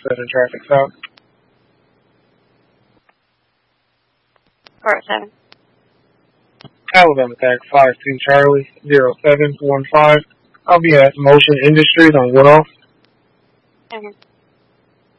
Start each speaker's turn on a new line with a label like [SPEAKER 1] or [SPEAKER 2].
[SPEAKER 1] 7 traffic stop.
[SPEAKER 2] Part 7.
[SPEAKER 1] Alabama Tag 52 Charlie 0715. I'll be at Motion Industries on Woodall.
[SPEAKER 2] Mm-hmm.